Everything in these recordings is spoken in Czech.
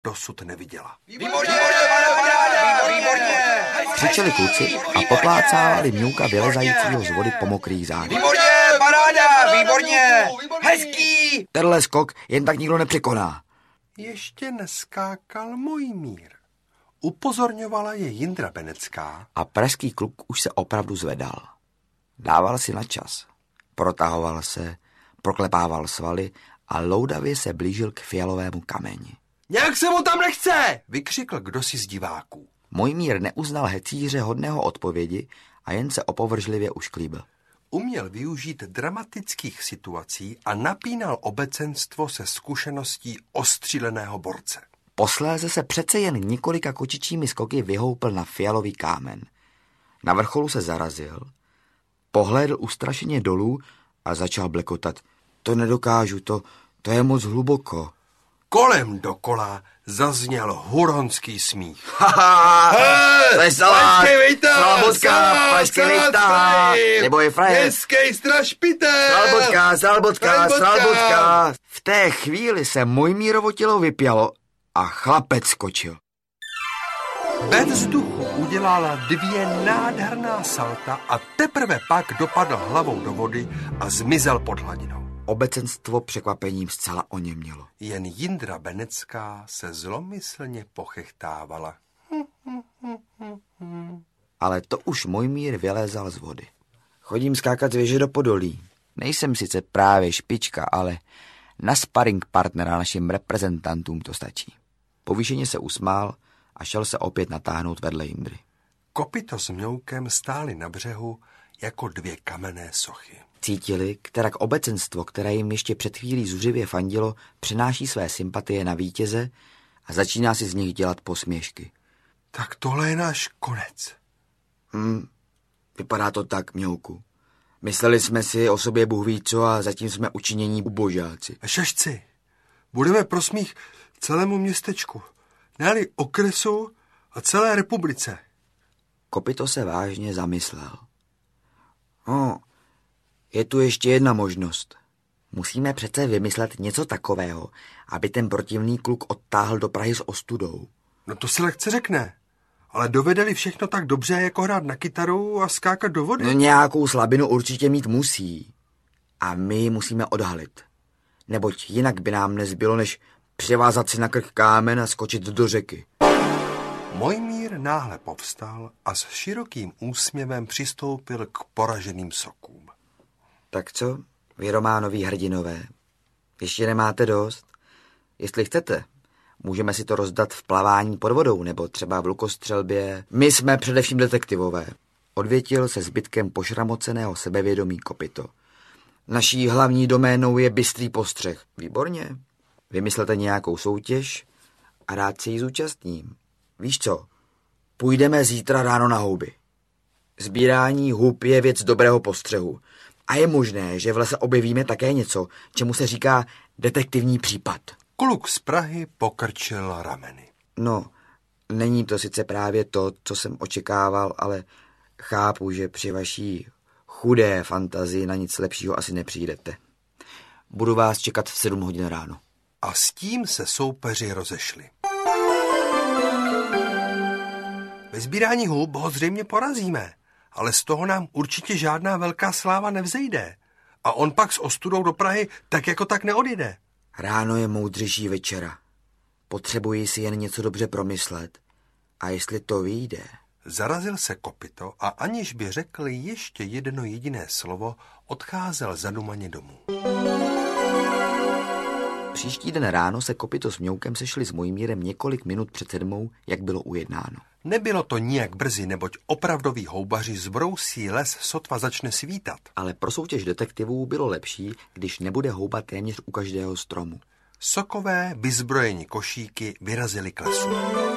dosud neviděla. Výborně! Křičeli kluci a poplácávali Mňouka vylezajícího z vody po mokrých zádech. Výborně, paráda, výborně, hezký! Tenhle skok jen tak nikdo nepřekoná. Ještě neskákal Mojmír. Upozorňovala je Jindra Benecká. A pražský kluk už se opravdu zvedal. Dával si na čas. Protahoval se, proklepával svaly a loudavě se blížil k fialovému kameni. Nějak se mu tam nechce, vykřikl kdosi z diváků. Mojmír neuznal hecíře hodného odpovědi a jen se opovržlivě ušklíbil. Uměl využít dramatických situací a napínal obecenstvo se zkušeností ostříleného borce. Posléze se přece jen několika kočičími skoky vyhoupl na fialový kámen. Na vrcholu se zarazil, pohlédl ustrašeně dolů a začal blekotat. To nedokážu, to je moc hluboko. Kolem dokola zazněl huronský smích. Haha, to je salát, salbotka, pražský vejta, nebo je frajer. Hezkej strašpitel. Salbotka. V té chvíli se Mojmírovo tělo vypjalo a chlapec skočil. Ve vzduchu udělala 2 nádherná salta a teprve pak dopadl hlavou do vody a zmizel pod hladinou. Obecenstvo překvapením zcela oněmělo. Jen Jindra Benecká se zlomyslně pochechtávala. Ale to už Mojmír vylézal z vody. Chodím skákat z věže do Podolí. Nejsem sice právě špička, ale na sparring partnera našim reprezentantům to stačí. Povýšeně se usmál a šel se opět natáhnout vedle Jindry. Kopyto s Mňoukem stáli na břehu jako 2 kamenné sochy. Cítili, kterak obecenstvo, které jim ještě před chvílí zuřivě fandilo, přenáší své sympatie na vítěze a začíná si z nich dělat posměšky. Tak tohle je náš konec. Vypadá to tak, Mňouku. Mysleli jsme si o sobě Bůh ví co a zatím jsme učinění ubožáci. Šašci, budeme pro smích celému městečku, ne-li okresu a celé republice. Kopyto se vážně zamyslel. Je tu ještě jedna možnost. Musíme přece vymyslet něco takového, aby ten protivný kluk odtáhl do Prahy s ostudou. No to se lehce řekne. Ale dovedeli všechno tak dobře, jako hrát na kytaru a skákat do vody? No nějakou slabinu určitě mít musí. A my ji musíme odhalit. Neboť jinak by nám nezbylo, než přivázat si na krk kámen a skočit do řeky. Mojmír náhle povstal a s širokým úsměvem přistoupil k poraženým sokům. Tak co, vy románoví hrdinové? Ještě nemáte dost? Jestli chcete, můžeme si to rozdat v plavání pod vodou nebo třeba v lukostřelbě. My jsme především detektivové. Odvětil se zbytkem pošramoceného sebevědomí Kopyto. Naší hlavní doménou je bystrý postřeh. Výborně. Vymyslete nějakou soutěž a rád se jí zúčastním. Víš co? Půjdeme zítra ráno na houby. Sbírání hub je věc dobrého postřehu. A je možné, že v lese objevíme také něco, čemu se říká detektivní případ. Kluk z Prahy pokrčil rameny. No, není to sice právě to, co jsem očekával, ale chápu, že při vaší chudé fantazii na nic lepšího asi nepřijdete. Budu vás čekat v 7 hodin ráno. A s tím se soupeři rozešli. Ve sbírání hub ho zřejmě porazíme, ale z toho nám určitě žádná velká sláva nevzejde. A on pak s ostudou do Prahy tak jako tak neodjede. Ráno je moudřejší večera. Potřebuji si jen něco dobře promyslet. A jestli to vyjde... Zarazil se Kopyto a aniž by řekl ještě jedno jediné slovo, odcházel zadumaně domů. Příští den ráno se Kopyto s Mňoukem sešli s Mojmírem několik minut před 7, jak bylo ujednáno. Nebylo to nijak brzy, neboť opravdoví houbaři zbrousí les, sotva začne svítat. Ale pro soutěž detektivů bylo lepší, když nebude houbat téměř u každého stromu. Sokové, vyzbrojení košíky vyrazili k lesu.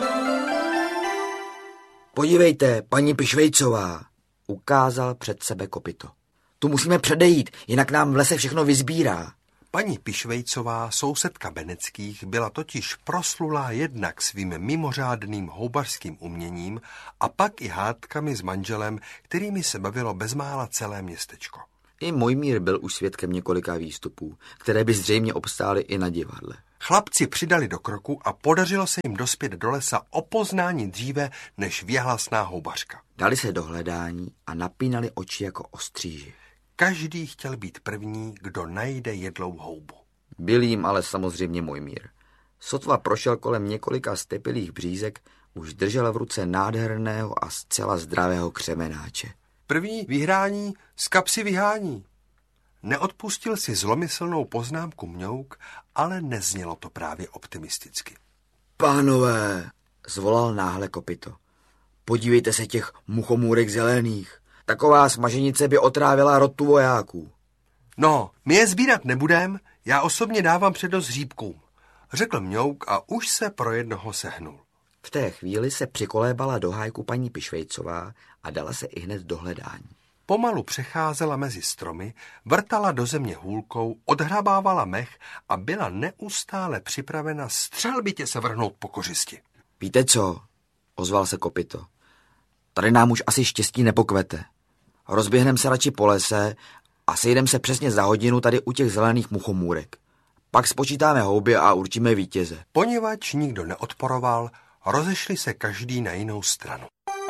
Podívejte, paní Pišvejcová, ukázal před sebe Kopyto. Tu musíme předejít, jinak nám v lese všechno vyzbírá. Paní Pišvejcová, sousedka Beneckých, byla totiž proslulá jednak svým mimořádným houbařským uměním a pak i hádkami s manželem, kterými se bavilo bezmála celé městečko. I Mojmír byl už svědkem několika výstupů, které by zřejmě obstály i na divadle. Chlapci přidali do kroku a podařilo se jim dospět do lesa o poznání dříve než věhlasná houbařka. Dali se do hledání a napínali oči jako ostříži. Každý chtěl být první, kdo najde jedlou houbu. Byl jim ale samozřejmě Mojmír. Sotva prošel kolem několika stepilých břízek, už držel v ruce nádherného a zcela zdravého křemenáče. První vyhrání z kapsy vyhání. Neodpustil si zlomyslnou poznámku Mňouk, ale neznělo to právě optimisticky. Pánové, zvolal náhle Kopyto. Podívejte se těch muchomůrek zelených. Taková smaženice by otrávila rotu vojáků. No, my je sbírat nebudem, já osobně dávám přednost hříbkům, řekl Mňouk a už se pro jednoho sehnul. V té chvíli se přikolébala do hájku paní Pišvejcová a dala se ihned do hledání. Pomalu přecházela mezi stromy, vrtala do země hůlkou, odhrabávala mech a byla neustále připravena střelbitě se vrhnout po kořisti. Víte co? Ozval se Kopyto. Tady nám už asi štěstí nepokvete. Rozběhnem se radši po lese a sejdem se přesně za hodinu tady u těch zelených muchomůrek. Pak spočítáme houby a určíme vítěze. Poněvadž nikdo neodporoval, rozešli se každý na jinou stranu.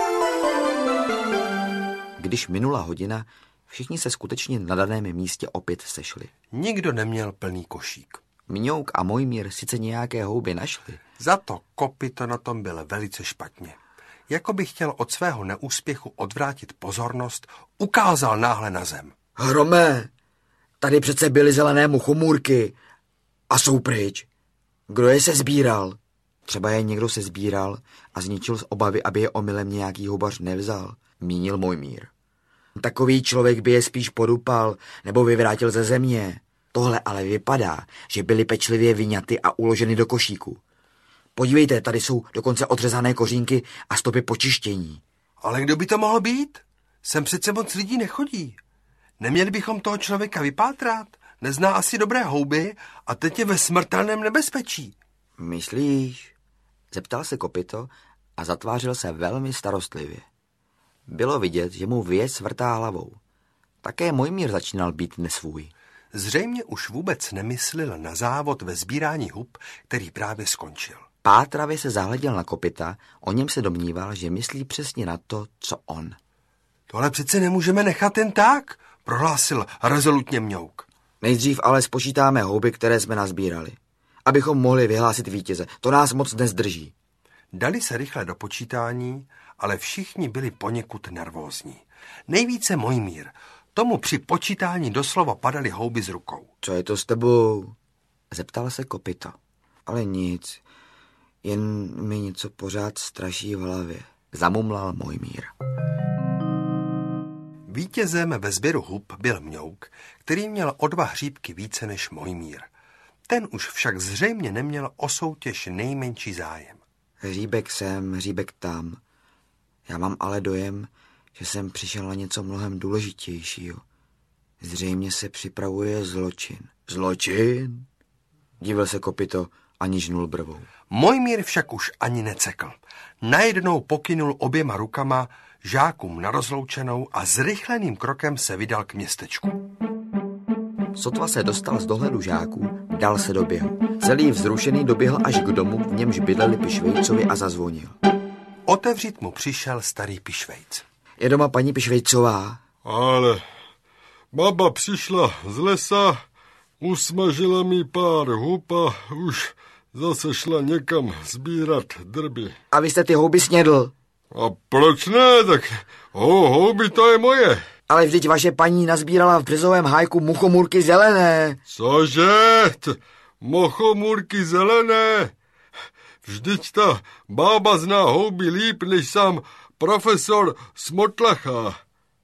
Když minula hodina, všichni se skutečně na daném místě opět sešli. Nikdo neměl plný košík. Mňouk a Mojmír sice nějaké houby našli. Za to Kopyto na tom byl velice špatně. Jako by chtěl od svého neúspěchu odvrátit pozornost, ukázal náhle na zem. Hrome, tady přece byly zelené muchomůrky a jsou pryč. Kdo je se sbíral? Třeba je někdo se sbíral a zničil z obavy, aby je omylem nějaký houbař nevzal, mínil Mojmír. Takový člověk by je spíš podupal nebo vyvrátil ze země. Tohle ale vypadá, že byly pečlivě vyňaty a uloženy do košíku. Podívejte, tady jsou dokonce odřezané kořínky a stopy počištění. Ale kdo by to mohl být? Sem přece moc lidí nechodí. Neměli bychom toho člověka vypátrat? Nezná asi dobré houby a teď je ve smrtelném nebezpečí. Myslíš? Zeptal se Kopyto a zatvářil se velmi starostlivě. Bylo vidět, že mu věc vrtá hlavou. Také Mojmír začínal být nesvůj. Zřejmě už vůbec nemyslel na závod ve sbírání hub, který právě skončil. Pátravě se zahleděl na Kopyta, o něm se domníval, že myslí přesně na to, co on. Tohle přece nemůžeme nechat jen tak, prohlásil rezolutně Mňouk. Nejdřív ale spočítáme houby, které jsme nazbírali, abychom mohli vyhlásit vítěze. To nás moc nezdrží. Dali se rychle do počítání, ale všichni byli poněkud nervózní. Nejvíce Mojmír. Tomu při počítání doslova padaly houby z rukou. Co je to s tebou? Zeptal se Kopyto. Ale nic, jen mi něco pořád straší v hlavě. Zamumlal Mojmír. Vítězem ve sběru hub byl Mňouk, který měl o 2 hříbky více než Mojmír. Ten už však zřejmě neměl o soutěž nejmenší zájem. Hříbek sem, hříbek tam. Já mám ale dojem, že jsem přišel na něco mnohem důležitějšího. Zřejmě se připravuje zločin. Zločin? Divil se Kopyto a nižnul brvou. Mojmír však už ani necekl. Najednou pokynul oběma rukama žákům na rozloučenou a zrychleným krokem se vydal k městečku. Sotva se dostal z dohledu žáků, dal se do běhu. Celý vzrušený doběhl až k domu, v němž bydleli Pišvejcovi a zazvonil. Otevřít mu přišel starý Pišvejc. Je doma paní Pišvejcová? Ale baba přišla z lesa, usmažila mi pár hub a už zase šla někam sbírat drby. A vy jste ty houby snědl? A proč ne, tak houby to je moje. Ale vždyť vaše paní nazbírala v březovém hájku muchomůrky zelené. Cože? Muchomůrky zelené? Vždyť ta bába zná houby líp než sám profesor Smotlacha.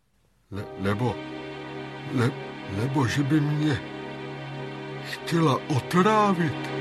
Nebo že by mě chtěla otrávit.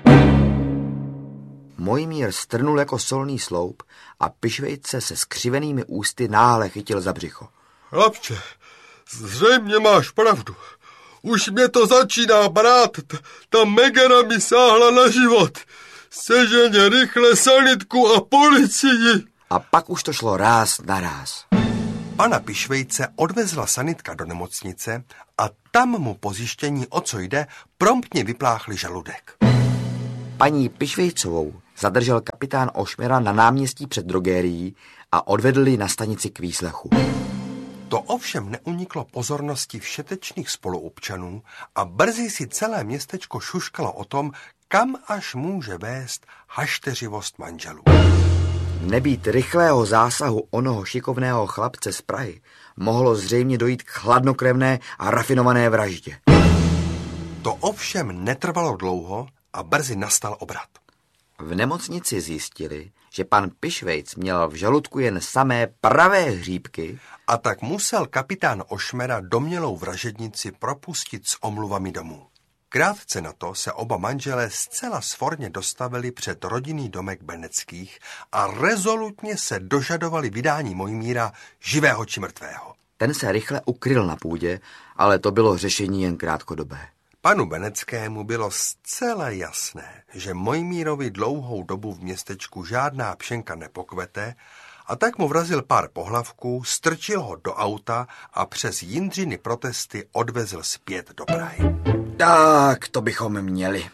Mojmír strnul jako solný sloup a Pišvejce se skřivenými ústy náhle chytil za břicho. Chlapče, zřejmě máš pravdu. Už mě to začíná brát. Ta Megera mi sáhla na život. Seženě rychle sanitku a policii. A pak už to šlo ráz na ráz. Pana Pišvejce odvezla sanitka do nemocnice a tam mu po zjištění, o co jde, promptně vypláchli žaludek. Paní Pišvejcovou zadržel kapitán Ošmera na náměstí před drogérií a odvedl ji na stanici k výslechu. To ovšem neuniklo pozornosti všetečných spoluobčanů a brzy si celé městečko šuškalo o tom, kam až může vést hašteřivost manželů. Nebýt rychlého zásahu onoho šikovného chlapce z Prahy, mohlo zřejmě dojít k chladnokrevné a rafinované vraždě. To ovšem netrvalo dlouho a brzy nastal obrat. V nemocnici zjistili, že pan Pišvejc měl v žaludku jen samé pravé hříbky a tak musel kapitán Ošmera domnělou vražednici propustit s omluvami domů. Krátce na to se oba manželé zcela svorně dostavili před rodinný domek Beneckých a rezolutně se dožadovali vydání Mojmíra živého či mrtvého. Ten se rychle ukryl na půdě, ale to bylo řešení jen krátkodobé. Panu Beneckému bylo zcela jasné, že Mojmírovi dlouhou dobu v městečku žádná pšenka nepokvete, a tak mu vrazil pár pohlavků, strčil ho do auta a přes Jindřiny protesty odvezl zpět do Prahy. Tak, to bychom měli.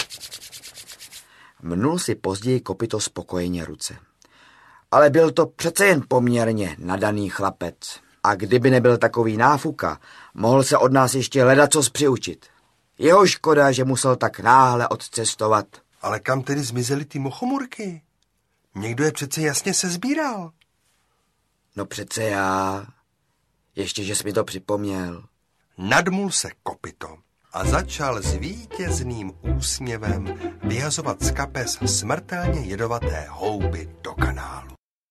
Mnul si později kopyto spokojeně ruce. Ale byl to přece jen poměrně nadaný chlapec. A kdyby nebyl takový náfuka, mohl se od nás ještě ledacos přiučit. Jeho škoda, že musel tak náhle odcestovat. Ale kam tedy zmizely ty mochomurky? Někdo je přece jasně sesbíral. No přece já. Ještě, že jsi mi to připomněl. Nadmul se kopyto a začal s vítězným úsměvem vyhazovat z kapes smrtelně jedovaté houby do kanálu.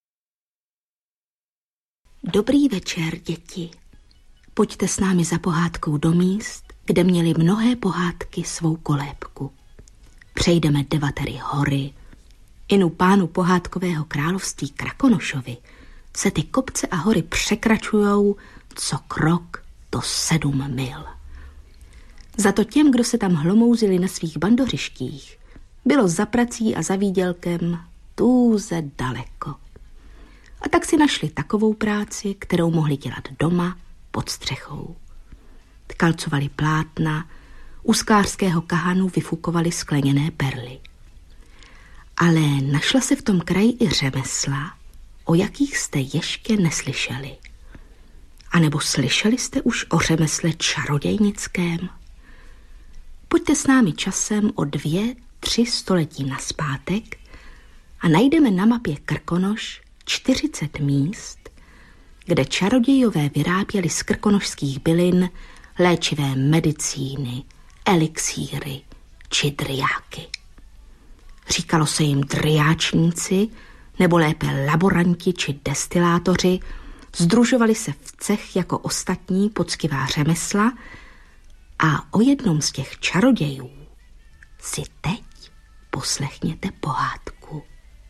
Dobrý večer, děti. Pojďte s námi za pohádkou do míst, kde měly mnohé pohádky svou kolébku. Přejdeme Devatery hory. Inu pánu pohádkového království Krakonošovi se ty kopce a hory překračujou co krok to 7 mil. Za to těm, kdo se tam hlomouzili na svých bandořištích, bylo za prací a za výdělkem tůze daleko. A tak si našli takovou práci, kterou mohli dělat doma pod střechou. Tkalcovali plátna, u sklářského kahanu vyfukovali skleněné perly. Ale našla se v tom kraji i řemesla, o jakých jste ještě neslyšeli. A nebo slyšeli jste už o řemesle čarodějnickém? Pojďte s námi časem o 2-3 století nazpátek a najdeme na mapě Krkonoš 40 míst, kde čarodějové vyráběli z krkonošských bylin léčivé medicíny, elixíry či drjáky. Říkalo se jim drjáčníci, nebo lépe laboranti či destilátoři, sdružovali se v cech jako ostatní poctivá řemesla a o jednom z těch čarodějů si teď poslechněte pohádku.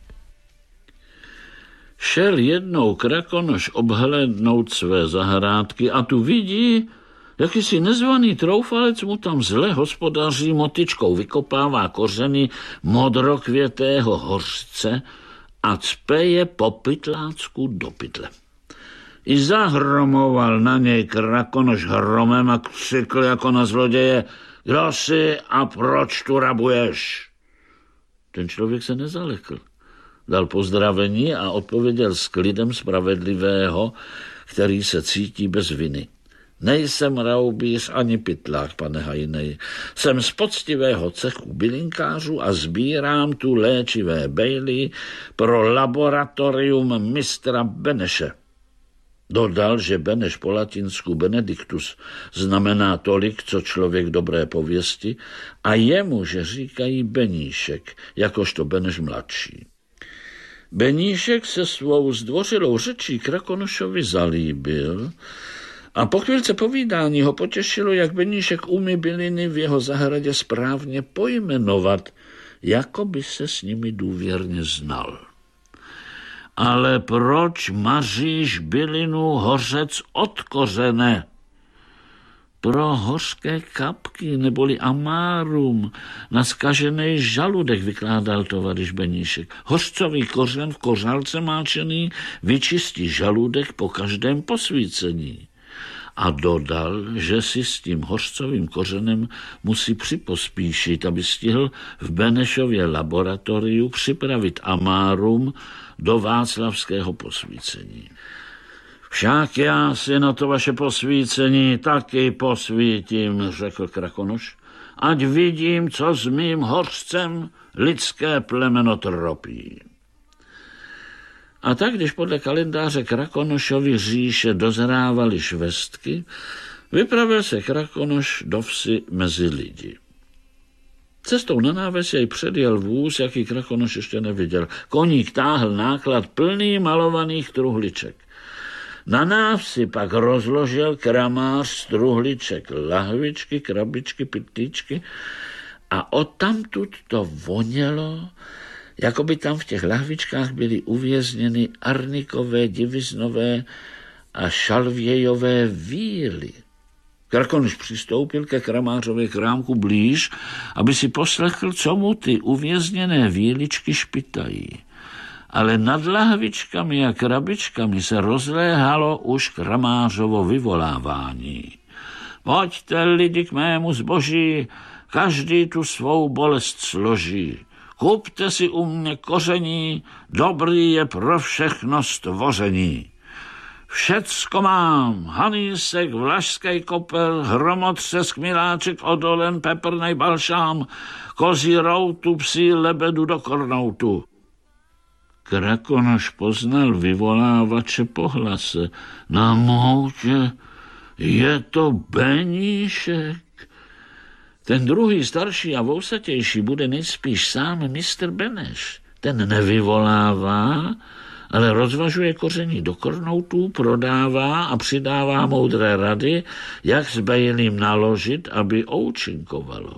Šel jednou Krakonoš obhlédnout své zahrádky a tu vidí, jakýsi nezvaný troufalec mu tam zle hospodaří, motyčkou vykopává kořeny modrokvětého hořce a cpe je po pytlácku do pytle. I zahromoval na něj Krakonoš hromem a křikl jako na zloděje: kdo jsi a proč tu rabuješ? Ten člověk se nezalekl. Dal pozdravení a odpověděl s klidem spravedlivého, který se cítí bez viny: nejsem raubíř ani pytlák, pane Hajnej. Jsem z poctivého cechu bylinkářů a sbírám tu léčivé bejly pro laboratorium mistra Beneše. Dodal, že Beneš po latinsku Benedictus znamená tolik, co člověk dobré pověsti, a jemu, že říkají Beníšek, jakožto Beneš mladší. Beníšek se svou zdvořilou řečí Krakonošovi zalíbil a po chvílce povídání ho potěšilo, jak Beníšek umí byliny v jeho zahradě správně pojmenovat, jako by se s nimi důvěrně znal. Ale proč maříš bylinu hořec od kořene? Pro hořké kapky, neboli amárum, na zkažený žaludek, vykládal tovaryš Beníšek. Hořcový kořen v kořálce máčený vyčistí žaludek po každém posvícení. a dodal, že si s tím hořcovým kořenem musí připospíšit, aby stihl v Benešově laboratoriu připravit amárum do václavského posvícení. Však já si na to vaše posvícení taky posvítím, řekl Krakonoš, ať vidím, co s mým hořcem lidské plemeno tropí. A tak, když podle kalendáře Krakonošovy říše dozrávaly švestky, vypravil se Krakonoš do vsi mezi lidi. Cestou na náves jej předjel vůz, jaký Krakonoš ještě neviděl. Koník táhl náklad plný malovaných truhliček. Na návsi pak rozložil kramář z truhliček lahvičky, krabičky, pytlíčky a odtamtud to vonělo, jako by tam v těch lahvičkách byly uvězněny arnikové, diviznové a šalvějové víly. Krakonoš přistoupil ke kramářově krámku blíž, aby si poslechl, co mu ty uvězněné víličky špitají. Ale nad lahvičkami a krabičkami se rozléhalo už kramářovo vyvolávání. Pojďte lidi k mému zboží, každý tu svou bolest složí. Kupte si u mě koření, dobrý je pro všechno stvoření. Všecko mám, hanísek, vlašský kopel, hromotřesk, miláček, odolen, peprnej balšám, kozí routu, psí lebedu do kornoutu. Krakonoš poznal vyvolávače po hlase. Na moutě je to Beníšek. Ten druhý, starší a vousatější, bude nejspíš sám mistr Beneš. Ten nevyvolává, ale rozvažuje koření do kornoutů, prodává a přidává moudré rady, jak s bejlím naložit, aby účinkovalo.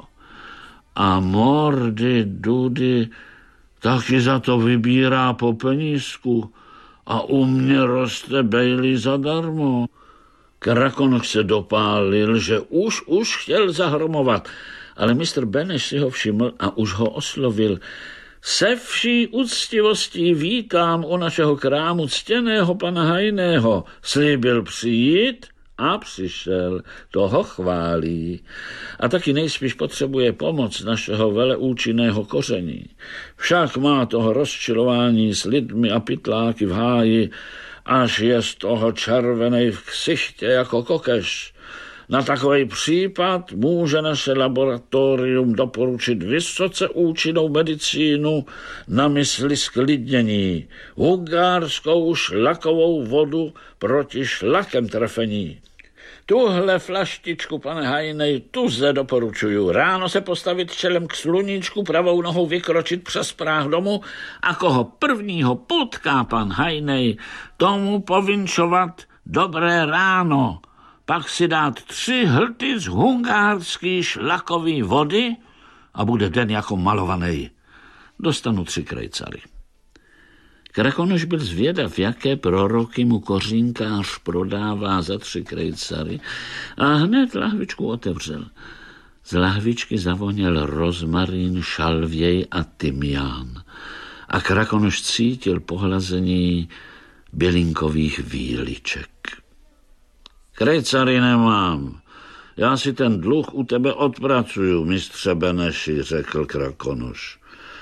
A mordy, dudy, taky za to vybírá po penízku a u mě roste bejlí zadarmo. Krakonoš se dopálil, že už chtěl zahromovat, ale mistr Beneš si ho všiml a už ho oslovil. Se vší úctivostí vítám u našeho krámu ctěného pana Hajného. Slíbil přijít a přišel, toho chválí. A taky nejspíš potřebuje pomoc našeho veleúčinného koření. Však má toho rozčilování s lidmi a pytláky v háji, až je z toho červenej v ksichtě jako kokeš. Na takový případ může naše laboratorium doporučit vysoce účinnou medicínu na mysli sklidnění, hungárskou šlakovou vodu proti šlakem trefení. Tuhle flaštičku, pane Hajnej, tuze doporučuju. Ráno se postavit čelem k sluníčku, pravou nohou vykročit přes práh domu a koho prvního potká pan Hajnej, tomu povinčovat dobré ráno. Pak si dát 3 hlty z hungárský šlakový vody a bude den jako malovaný. Dostanu 3 krejcary. Krakonoš byl zvědav, jaké proroky mu kořínkář prodává za 3 krejcary a hned lahvičku otevřel. Z lahvičky zavoněl rozmarín, šalvěj a tymián a Krakonoš cítil pohlazení bělinkových víliček. Krejcary nemám. Já si ten dluh u tebe odpracuju, mistře Beneši, řekl Krakonoš.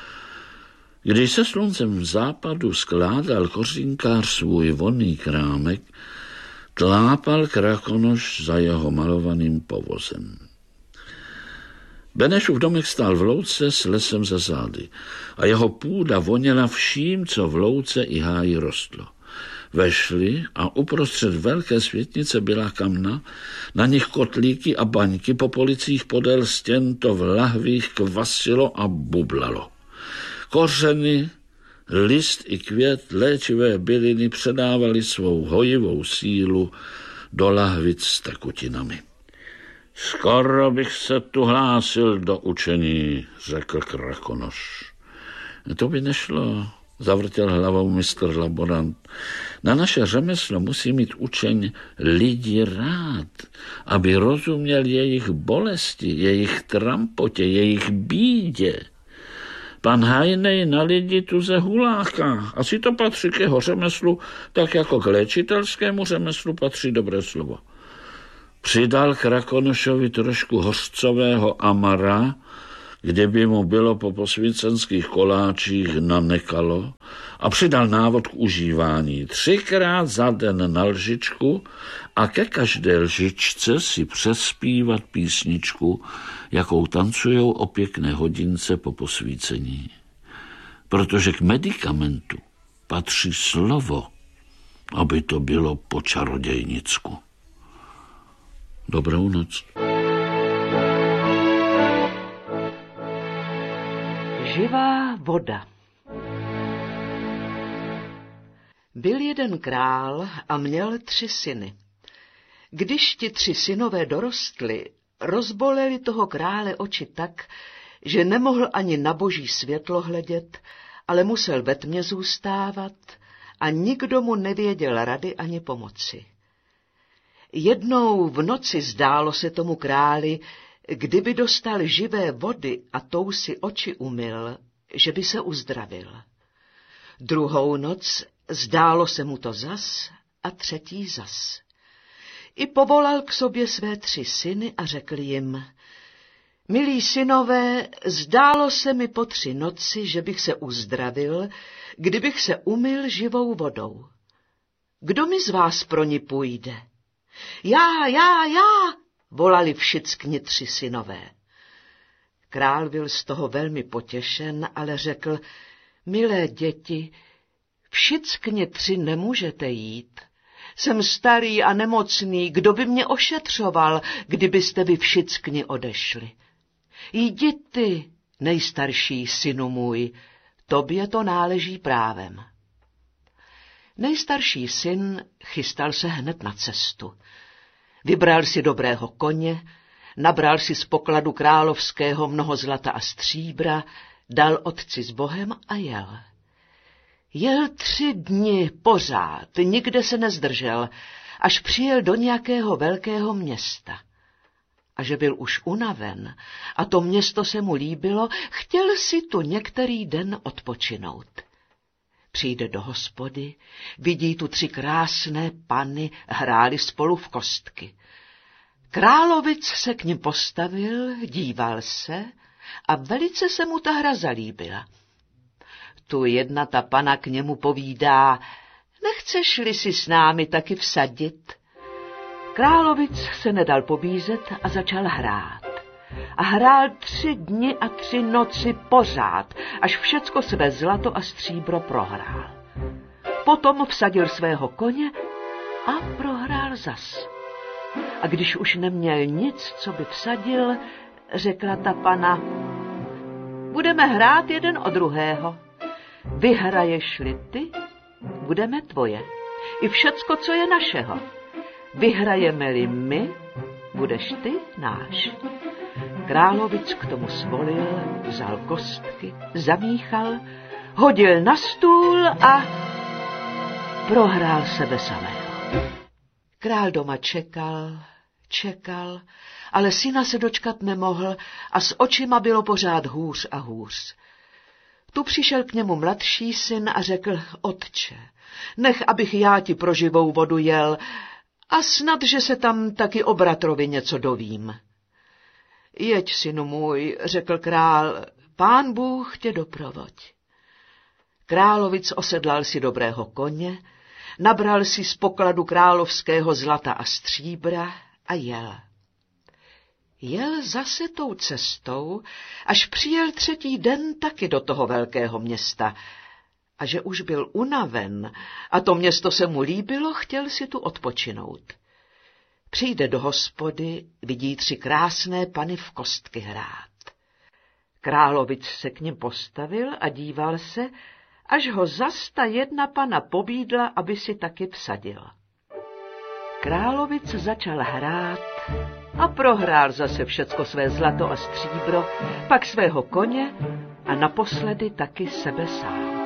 Když se sluncem v západu skládal kořínkář svůj vonný krámek, tlápal Krakonoš za jeho malovaným povozem. Benešův domek stál v louce s lesem za zády a jeho půda voněla vším, co v louce i háji rostlo. Vešli a uprostřed velké světnice byla kamna, na nich kotlíky a baňky, po policích podél stěn to v lahvích kvasilo a bublalo. Kořeny, list i květ, léčivé byliny předávali svou hojivou sílu do lahvic s tekutinami. Skoro bych se tu hlásil do učení, řekl Krakonoš. To by nešlo, zavrtěl hlavou mistr laborant. Na naše řemeslo musí mít učeň lidi rád, aby rozuměl jejich bolesti, jejich trampotě, jejich bídě. Pan Hajnej na lidi tuze huláká. Asi to patří k jeho řemeslu, tak jako k léčitelskému řemeslu patří dobré slovo. Přidal Krakonošovi trošku hořcového amara, kdyby mu bylo po posvícenských koláčích nanekalo, a přidal návod k užívání 3krát za den na lžičku a ke každé lžičce si přespívat písničku, jakou tancujou o pěkné hodince po posvícení. Protože k medikamentu patří slovo, aby to bylo po čarodějnicku. Dobrou noc. Živá voda. Byl jeden král a měl 3 syny. Když ti 3 synové dorostli, rozboleli toho krále oči tak, že nemohl ani na boží světlo hledět, ale musel ve tmě zůstávat a nikdo mu nevěděl rady ani pomoci. Jednou v noci zdálo se tomu králi, kdyby dostal živé vody a tou si oči umyl, že by se uzdravil. Druhou noc zdálo se mu to zas a třetí zas. I povolal k sobě své 3 syny a řekl jim: Milí synové, zdálo se mi po 3 noci, že bych se uzdravil, kdybych se umyl živou vodou. Kdo mi z vás pro ní půjde? Já, volali všichni 3 synové. Král byl z toho velmi potěšen, ale řekl: Milé děti, všichni 3 nemůžete jít. Jsem starý a nemocný, kdo by mě ošetřoval, kdybyste vy všichni odešli? Jdi ty, nejstarší synu můj, tobě to náleží právem. Nejstarší syn chystal se hned na cestu. Vybral si dobrého koně, nabral si z pokladu královského mnoho zlata a stříbra, dal otci s Bohem a jel. Jel 3 dny pořád, nikde se nezdržel, až přijel do nějakého velkého města. A že byl už unaven a to město se mu líbilo, chtěl si tu některý den odpočinout. Přijde do hospody, vidí tu 3 krásné panny, hráli spolu v kostky. Královic se k nim postavil, díval se a velice se mu ta hra zalíbila. Tu jedna ta pana k němu povídá: Nechceš-li si s námi taky vsadit? Královic se nedal pobízet a začal hrát. A hrál 3 dny a 3 noci pořád, až všecko své zlato a stříbro prohrál. Potom vsadil svého koně a prohrál zas. A když už neměl nic, co by vsadil, řekla ta pana: Budeme hrát jeden o druhého. Vyhraješ-li ty, budeme tvoje. I všecko, co je našeho. Vyhrajeme-li my, budeš ty náš. Královic k tomu svolil, vzal kostky, zamíchal, hodil na stůl a prohrál sebe samého. Král doma čekal, ale syna se dočkat nemohl a s očima bylo pořád hůř a hůř. Tu přišel k němu mladší syn a řekl: Otče, nech, abych já ti pro živou vodu jel a snad, že se tam taky o bratrovi něco dovím. Jeď, synu můj, řekl král, Pán Bůh tě doprovoď. Královic osedlal si dobrého koně, nabral si z pokladu královského zlata a stříbra a jel. Jel zase tou cestou, až přijel 3. den taky do toho velkého města. A že už byl unaven a to město se mu líbilo, chtěl si tu odpočinout. Přijde do hospody, vidí 3 krásné pany v kostky hrát. Královic se k nim postavil a díval se, až ho zas ta jedna pana pobídla, aby si taky vsadil. Královic začal hrát a prohrál zase všecko své zlato a stříbro, pak svého koně a naposledy taky sebe sám.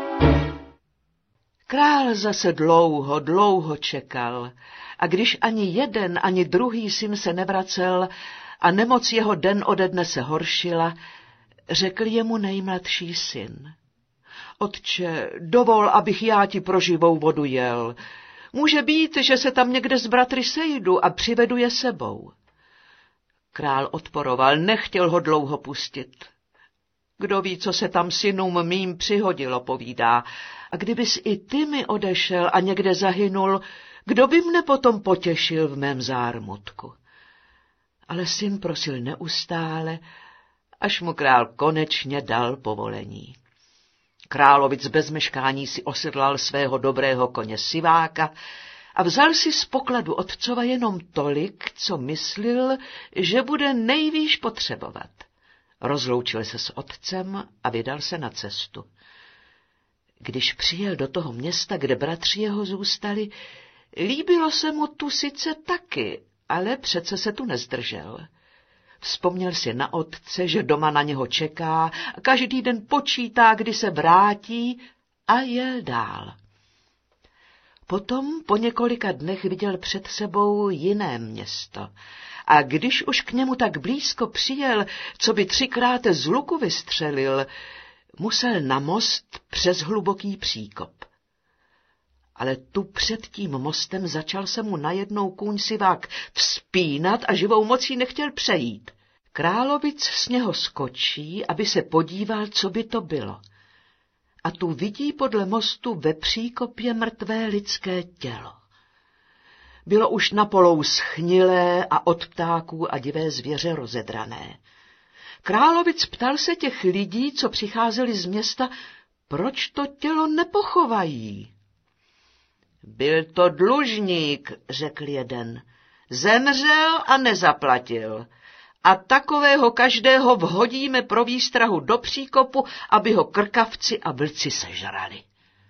Král zase dlouho čekal a když ani jeden, ani druhý syn se nevracel a nemoc jeho den ode dne se horšila, řekl jemu nejmladší syn: Otče, dovol, abych já ti pro živou vodu jel. Může být, že se tam někde s bratry sejdu a přivedu je sebou. Král odporoval, nechtěl ho dlouho pustit. Kdo ví, co se tam synům mým přihodilo, povídá. A kdybys i ty mi odešel a někde zahynul, kdo by mne potom potěšil v mém zármutku? Ale syn prosil neustále, až mu král konečně dal povolení. Královic bez meškání si osedlal svého dobrého koně Siváka a vzal si z pokladu otcova jenom tolik, co myslil, že bude nejvýš potřebovat. Rozloučil se s otcem a vydal se na cestu. Když přijel do toho města, kde bratři jeho zůstali, líbilo se mu tu sice taky, ale přece se tu nezdržel. Vzpomněl si na otce, že doma na něho čeká, každý den počítá, kdy se vrátí, a jel dál. Potom po několika dnech viděl před sebou jiné město a když už k němu tak blízko přijel, co by 3krát z luku vystřelil, musel na most přes hluboký příkop. Ale tu před tím mostem začal se mu najednou kůň Sivák vzpínat a živou mocí nechtěl přejít. Královic z něho skočí, aby se podíval, co by to bylo. A tu vidí podle mostu ve příkopě mrtvé lidské tělo. Bylo už napolou schnilé a od ptáků a divé zvěře rozedrané. Královic ptal se těch lidí, co přicházeli z města, proč to tělo nepochovají. Byl to dlužník, řekl jeden. Zemřel a nezaplatil. A takového každého vhodíme pro výstrahu do příkopu, aby ho krkavci a vlci sežrali.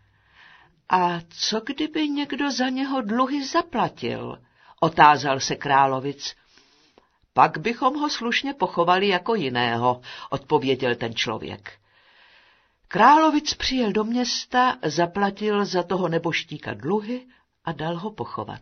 A co kdyby někdo za něho dluhy zaplatil? Otázal se Královic. Pak bychom ho slušně pochovali jako jiného, odpověděl ten člověk. Královic přijel do města, zaplatil za toho neboštíka dluhy a dal ho pochovat.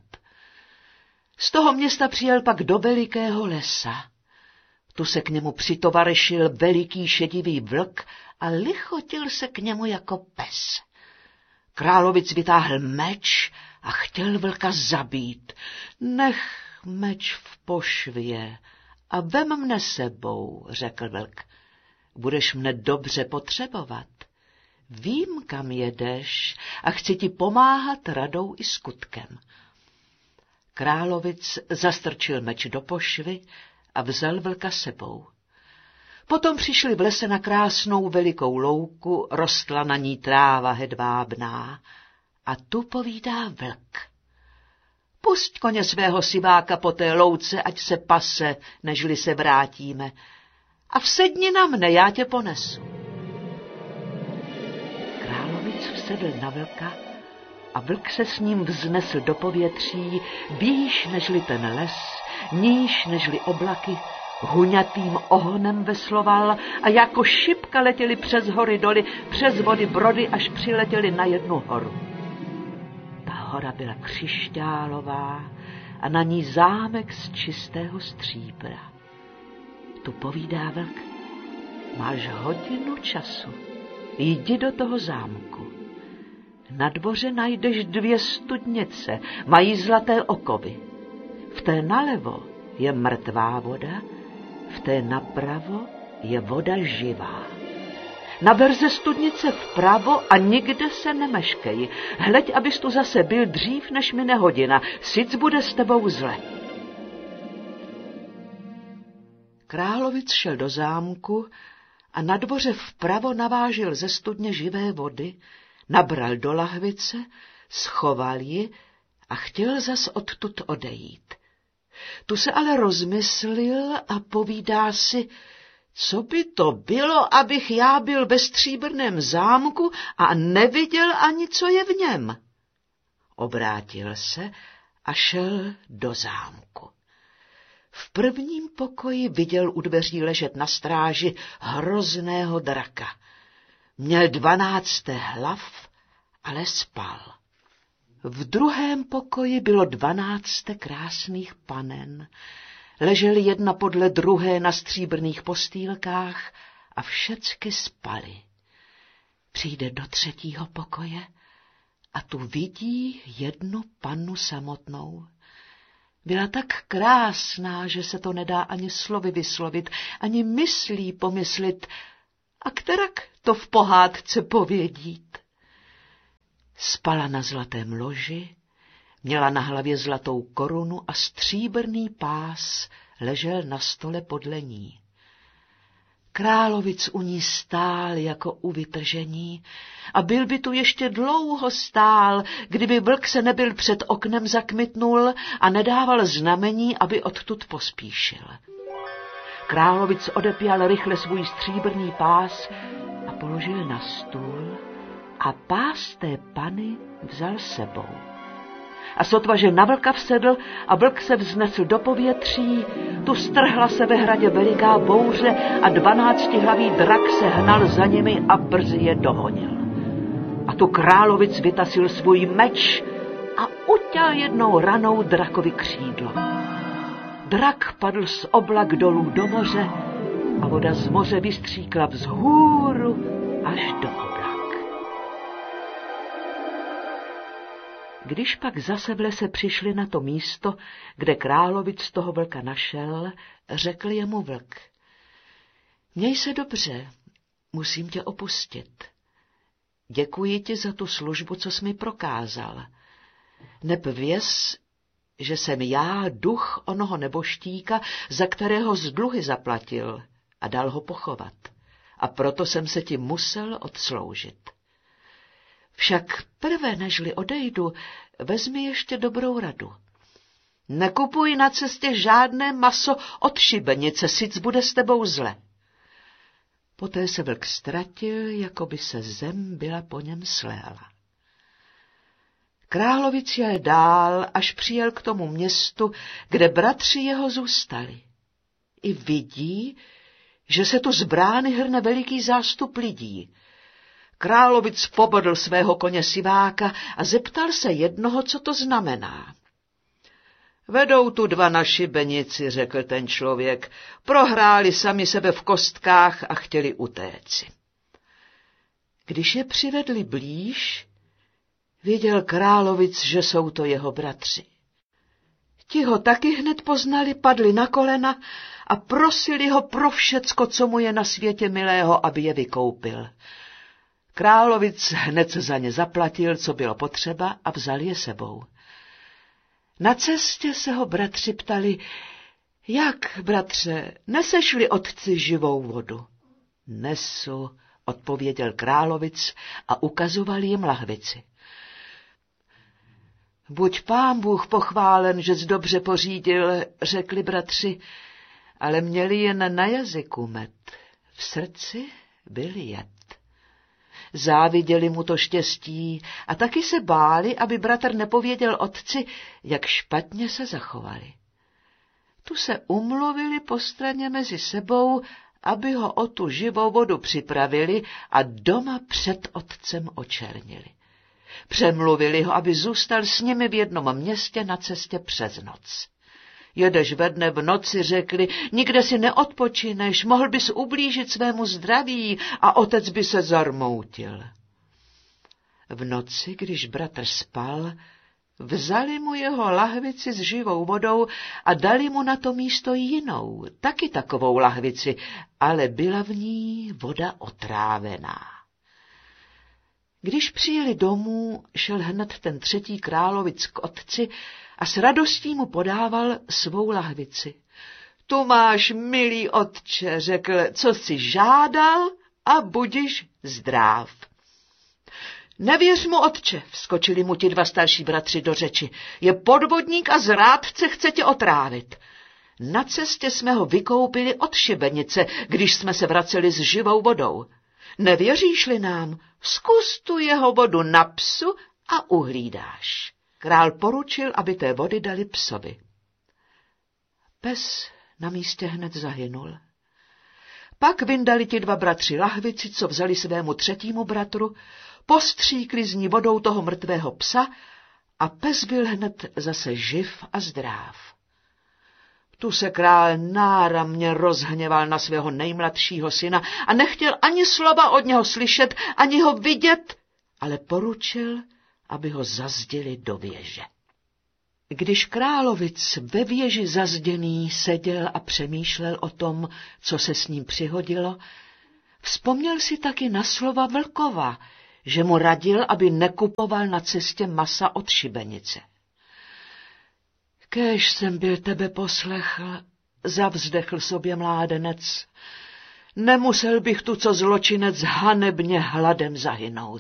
Z toho města přijel pak do velikého lesa. Tu se k němu přitovarešil veliký šedivý vlk a lichotil se k němu jako pes. Královic vytáhl meč a chtěl vlka zabít. Nech meč v pošvě a vem mne sebou, řekl vlk. Budeš mne dobře potřebovat. Vím, kam jedeš a chci ti pomáhat radou i skutkem. Královic zastrčil meč do pošvy a vzal vlka sebou. Potom přišli v lese na krásnou velikou louku, rostla na ní tráva hedvábná. A tu povídá vlk. Pusť koně svého Siváka po té louce, ať se pase, nežli se vrátíme. A vsedni na mne, já tě ponesu. Královic vsedl na vlka a vlk se s ním vznesl do povětří, výš nežli ten les, níž nežli oblaky, huňatým ohonem vesloval a jako šipka letěli přes hory doly, přes vody brody, až přiletěli na jednu horu. Ta hora byla křišťálová a na ní zámek z čistého stříbra. Tu povídá vlk, máš hodinu času, jdi do toho zámku. Na dvoře najdeš 2 studnice, mají zlaté okovy. V té nalevo je mrtvá voda, v té napravo je voda živá. Naber ze studnice vpravo a nikde se nemeškej. Hleď, abys tu zase byl dřív, než mine hodina, sic bude s tebou zle. Královic šel do zámku a na dvoře vpravo navážil ze studně živé vody, nabral do lahvice, schoval ji a chtěl zas odtud odejít. Tu se ale rozmyslil a povídá si, co by to bylo, abych já byl ve stříbrném zámku a neviděl ani, co je v něm. Obrátil se a šel do zámku. V prvním pokoji viděl u dveří ležet na stráži hrozného draka. Měl 12 hlav, ale spal. V druhém pokoji bylo 12 krásných panen. Ležely jedna podle druhé na stříbrných postýlkách a všecky spaly. Přijde do 3. pokoje a tu vidí jednu pannu samotnou. Byla tak krásná, že se to nedá ani slovy vyslovit, ani myslí pomyslit, a kterak to v pohádce povědít. Spala na zlatém loži, měla na hlavě zlatou korunu a stříbrný pás ležel na stole podle ní. Královic u ní stál jako u vytržení a byl by tu ještě dlouho stál, kdyby vlk se nebyl před oknem zakmitnul a nedával znamení, aby odtud pospíšil. Královic odepěl rychle svůj stříbrný pás a položil na stůl a pás té pany vzal sebou. A sotva, že na vlka vsedl a vlk se vznesl do povětří, tu strhla se ve hradě veliká bouře a 12hlavý drak se hnal za nimi a brzy je dohonil. A tu královic vytasil svůj meč a uťal jednou ranou drakovi křídlo. Drak padl z oblak dolů do moře a voda z moře vystříkla vzhůru až do oblak. Když pak zase v lese přišli na to místo, kde královic toho vlka našel, řekl jemu vlk: Měj se dobře, musím tě opustit. Děkuji ti za tu službu, co jsi mi prokázal. Neb věz, že jsem já duch onoho neboštíka, za kterého z dluhy zaplatil a dal ho pochovat. A proto jsem se ti musel odsloužit. Však prvé, nežli odejdu, vezmi ještě dobrou radu. Nekupuj na cestě žádné maso od šibenice, sic bude s tebou zle. Poté se vlk ztratil, jako by se zem byla po něm sléhla. Královic jel dál, až přijel k tomu městu, kde bratři jeho zůstali. I vidí, že se tu z brány hrne veliký zástup lidí. Královic pobodl svého koně Siváka a zeptal se jednoho, co to znamená. Vedou tu dva na šibenici, řekl ten člověk, prohráli sami sebe v kostkách a chtěli utéci. Když je přivedli blíž, viděl královic, že jsou to jeho bratři. Ti ho taky hned poznali, padli na kolena a prosili ho pro všecko, co mu je na světě milého, aby je vykoupil. Královic hned za ně zaplatil, co bylo potřeba, a vzal je sebou. Na cestě se ho bratři ptali: Jak, bratře, nesešli otci živou vodu? Nesu, odpověděl královic a ukazoval jim lahvici. Buď Pán Bůh pochválen, že jsi dobře pořídil, řekli bratři, ale měli jen na jazyku med, v srdci byl jed. Záviděli mu to štěstí a taky se báli, aby bratr nepověděl otci, jak špatně se zachovali. Tu se umluvili postranně mezi sebou, aby ho o tu živou vodu připravili a doma před otcem očernili. Přemluvili ho, aby zůstal s nimi v jednom městě na cestě přes noc. Jedeš ve dne, v noci, řekli, nikde si neodpočineš, mohl bys ublížit svému zdraví a otec by se zarmoutil. V noci, když bratr spal, vzali mu jeho lahvici s živou vodou a dali mu na to místo jinou, taky takovou lahvici, ale byla v ní voda otrávená. Když přijeli domů, šel hned ten třetí královic k otci a s radostí mu podával svou lahvici. Tu máš, milý otče, řekl, co jsi žádal a budiš zdrav. Nevěř mu, otče, vskočili mu ti dva starší bratři do řeči. Je podvodník a zrádce, chce tě otrávit. Na cestě jsme ho vykoupili od šibenice, když jsme se vraceli s živou vodou. Nevěříš-li nám, zkus tu jeho vodu na psu a uhlídáš. Král poručil, aby té vody dali psovi. Pes na místě hned zahynul. Pak vyndali ti dva bratři lahvici, co vzali svému třetímu bratru, postříkli z ní vodou toho mrtvého psa a pes byl hned zase živ a zdráv. Tu se král náramně rozhněval na svého nejmladšího syna a nechtěl ani slova od něho slyšet, ani ho vidět, ale poručil, aby ho zazdili do věže. Když královic ve věži zazděný seděl a přemýšlel o tom, co se s ním přihodilo, vzpomněl si taky na slova Vlkova, že mu radil, aby nekupoval na cestě masa od šibenice. Kéž jsem byl tebe poslechl, zavzdechl sobě mládenec, nemusel bych tu co zločinec hanebně hladem zahynout.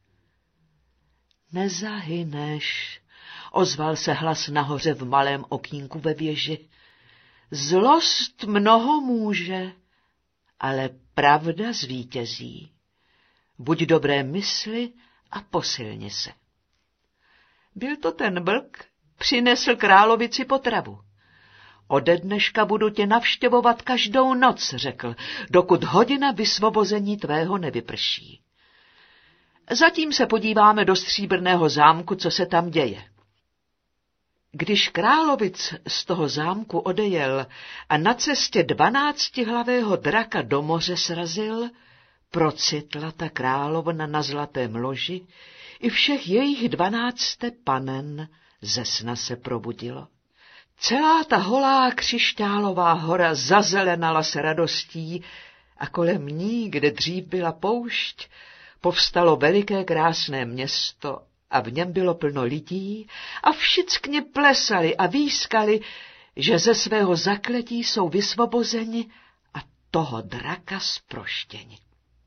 Nezahyneš, ozval se hlas nahoře v malém okýnku ve věži. Zlost mnoho může, ale pravda zvítězí. Buď dobré mysli a posilni se. Byl to ten Vlk, přinesl královici potravu. Ode dneška budu tě navštěvovat každou noc, řekl, dokud hodina vysvobození tvého nevyprší. Zatím se podíváme do stříbrného zámku, co se tam děje. Když královic z toho zámku odejel a na cestě 12hlavého draka do moře srazil, procitla ta královna na zlatém loži, i všech jejich 12 panen ze sna se probudilo. Celá ta holá křišťálová hora zazelenala se radostí a kolem ní, kde dřív byla poušť, povstalo veliké krásné město a v něm bylo plno lidí a všichni plesali a výskali, že ze svého zakletí jsou vysvobozeni a toho draka zproštěni.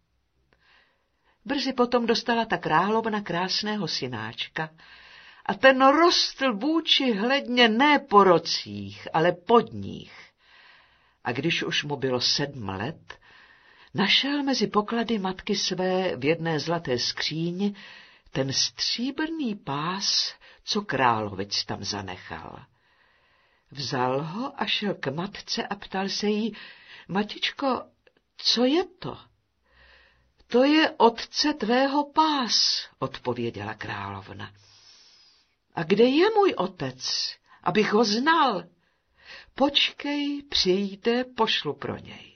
Brzy potom dostala ta královna krásného synáčka a ten rostl vůči hledně ne po rocích, ale pod nich. A když už mu bylo 7 let, našel mezi poklady matky své v jedné zlaté skříni ten stříbrný pás, co královic tam zanechal. Vzal ho a šel k matce a ptal se jí, matičko, co je to? To je otce tvého pás, odpověděla královna. A kde je můj otec, abych ho znal? Počkej, přijde, pošlu pro něj.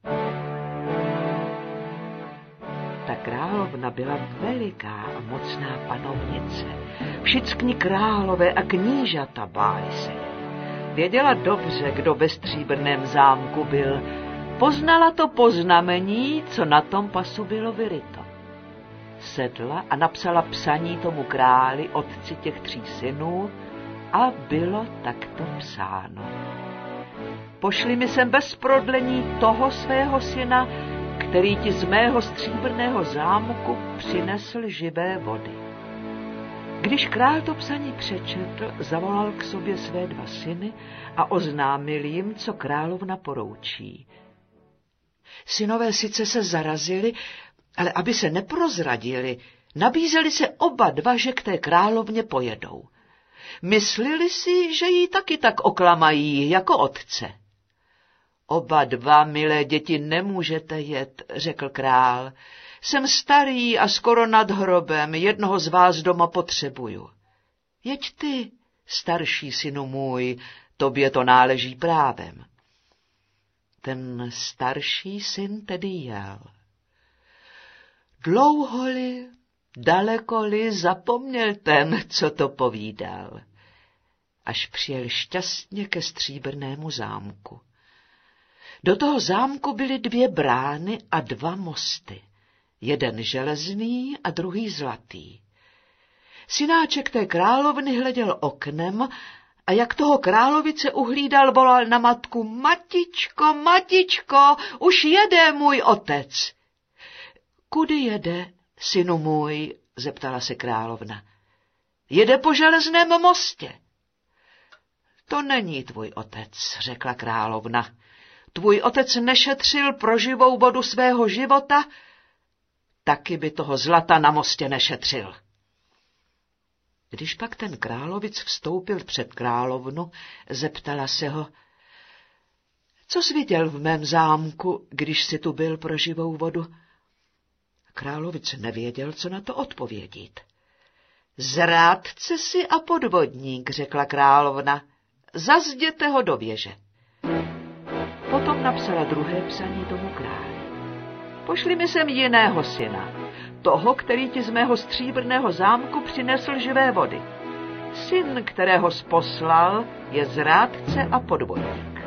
Ta královna byla veliká a mocná panovnice. Všichni králové a knížata báli se. Věděla dobře, kdo ve stříbrném zámku byl. Poznala to po znamení, co na tom pasu bylo vyryto. Sedla a napsala psaní tomu králi, otci těch 3 synů, a bylo takto psáno. Pošli mi sem bez prodlení toho svého syna, který ti z mého stříbrného zámku přinesl živé vody. Když král to psaní přečetl, zavolal k sobě své 2 syny a oznámil jim, co královna poroučí. Synové sice se zarazili, ale aby se neprozradili, nabízeli se oba 2, že k té královně pojedou. Myslili si, že jí taky tak oklamají jako otce. Oba 2, milé děti, nemůžete jet, řekl král. Jsem starý a skoro nad hrobem, jednoho z vás doma potřebuju. Jeď ty, starší synu můj, tobě to náleží právem. Ten starší syn tedy jel. Dlouholi, dalekoli zapomněl ten, co to povídal, až přijel šťastně ke stříbrnému zámku. Do toho zámku byly 2 brány a 2 mosty, jeden železný a druhý zlatý. Synáček té královny hleděl oknem a jak toho královice uhlídal, volal na matku, matičko, matičko, už jede můj otec. Kudy jede, synu můj, zeptala se královna. Jede po železném mostě. To není tvůj otec, řekla královna. Tvůj otec nešetřil pro živou vodu svého života, taky by toho zlata na mostě nešetřil. Když pak ten královic vstoupil před královnu, zeptala se ho, co jsi viděl v mém zámku, když jsi tu byl pro živou vodu? Královic nevěděl, co na to odpovědět. Zrádce si a podvodník, řekla královna, zazděte ho do věže. Potom napsala druhé psaní tomu králi. Pošli mi sem jiného syna. toho, který ti z mého stříbrného zámku přinesl živé vody. Syn, kterého poslal, je zrádce a podvodník.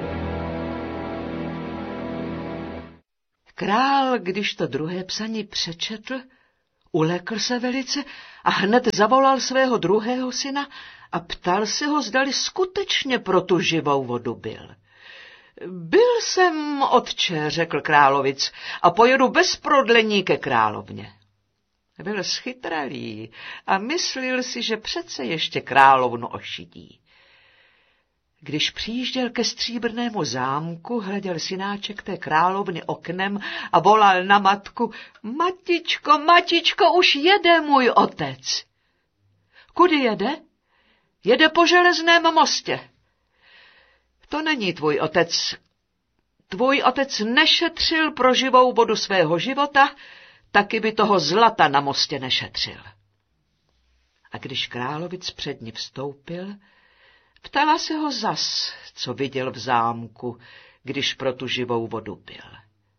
Král, když to druhé psaní přečetl, ulekl se velice a hned zavolal svého druhého syna a ptal se ho, zdali skutečně pro tu živou vodu byl. Byl jsem, otče, řekl královic, a pojedu bez prodlení ke královně. Byl schytralý a myslil si, že přece ještě královnu ošidí. Když přijížděl ke stříbrnému zámku, hleděl synáček té královny oknem a volal na matku: Matičko, matičko, už jede můj otec. Kudy jede? Jede po železném mostě. To není tvůj otec. Tvůj otec nešetřil pro živou vodu svého života, taky by toho zlata na mostě nešetřil. A když královic před ní vstoupil, ptala se ho zas, co viděl v zámku, když pro tu živou vodu byl.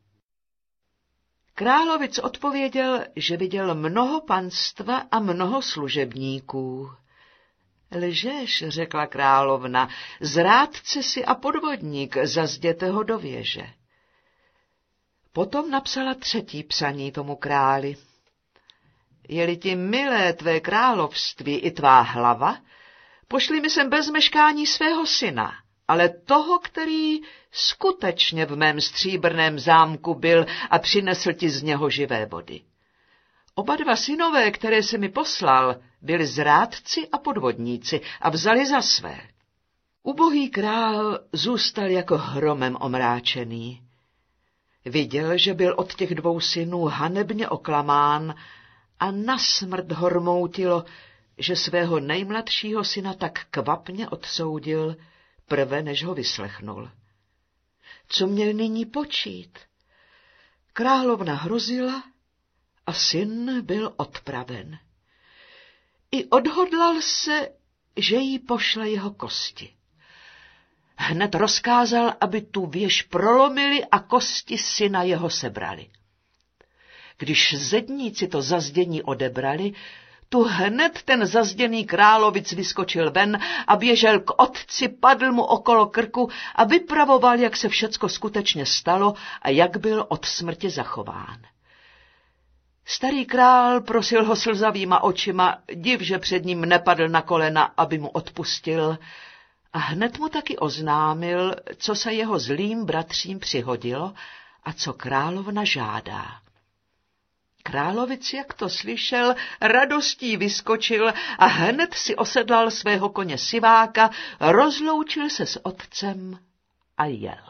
Královic odpověděl, že viděl mnoho panstva a mnoho služebníků. Lžeš, řekla královna, zrádce si a podvodník, zazděte ho do věže. Potom napsala třetí psaní tomu králi. Je-li ti milé tvé království i tvá hlava, pošli mi sem bez meškání svého syna, ale toho, který skutečně v mém stříbrném zámku byl a přinesl ti z něho živé vody. Oba dva synové, které si mi poslal, byli zrádci a podvodníci a vzali za své. Ubohý král zůstal jako hromem omráčený. Viděl, že byl od těch dvou synů hanebně oklamán a nasmrt ho rmoutilo, že svého nejmladšího syna tak kvapně odsoudil, prve než ho vyslechnul. Co měl nyní počít? Královna hrozila a syn byl odpraven. I odhodlal se, že jí pošle jeho kosti. Hned rozkázal, aby tu věž prolomili a kosti syna jeho sebrali. Když zedníci to zazdění odebrali, tu hned ten zazděný královic vyskočil ven a běžel k otci, padl mu okolo krku a vypravoval, jak se všecko skutečně stalo a jak byl od smrti zachován. Starý král prosil ho slzavýma očima, div, že před ním nepadl na kolena, aby mu odpustil, a hned mu taky oznámil, co se jeho zlým bratřím přihodilo a co královna žádá. Královic, jak to slyšel, radostí vyskočil a hned si osedlal svého koně Siváka, rozloučil se s otcem a jel.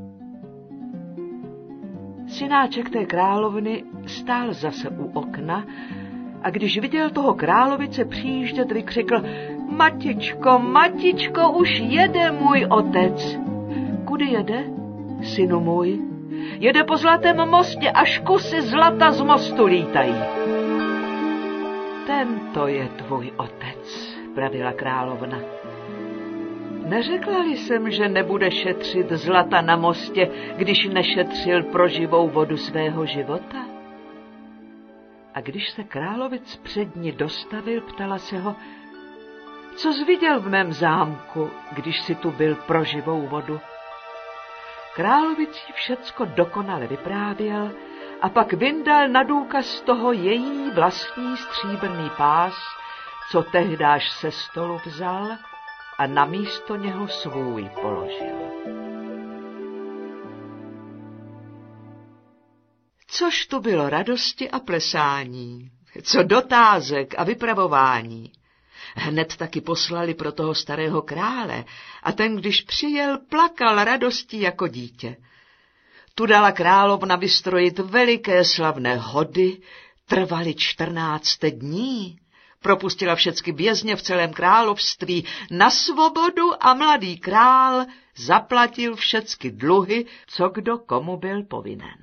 Synáček té královny stál zase u okna a když viděl toho královice přijíždět, vykřikl: Matičko, matičko, už jede můj otec. Kudy jede, synu můj? Jede po zlatém mostě, až kusy zlata z mostu lítají. Tento je tvůj otec, pravila královna. Neřekla-li jsem, že nebude šetřit zlata na mostě, když nešetřil pro živou vodu svého života? A když se královic před ní dostavil, ptala se ho: Co jsi viděl v mém zámku, když jsi tu byl pro živou vodu? Královic jí všecko dokonale vyprávěl a pak vyndal na důkaz toho její vlastní stříbrný pás, co tehdáž se stolu vzal a na místo něho svůj položil. Což tu bylo radosti a plesání, co dotázek a vypravování. Hned taky poslali pro toho starého krále a ten, když přijel, plakal radostí jako dítě. Tu dala královna vystrojit veliké slavné hody, trvaly 14 dní. Propustila všechny vězně v celém království na svobodu a mladý král zaplatil všechny dluhy, co kdo komu byl povinen.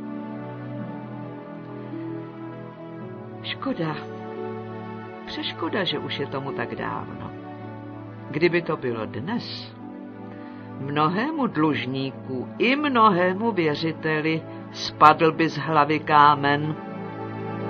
Škoda, přeškoda, že už je tomu tak dávno. Kdyby to bylo dnes, mnohému dlužníku i mnohému věřiteli spadl by z hlavy kámen.